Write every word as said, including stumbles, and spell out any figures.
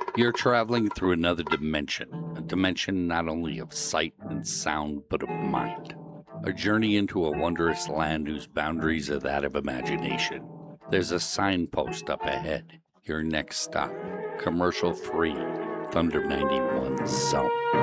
You're traveling through another dimension, a dimension not only of sight and sound, but of mind. A journey into a wondrous land whose boundaries are that of imagination. There's a signpost up ahead. Your next stop, commercial free, Thunder ninety-one Zone.